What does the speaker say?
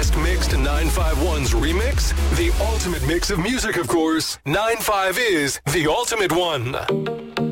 best mix to 951's remix? The ultimate mix of music, of course. 95 is the ultimate one.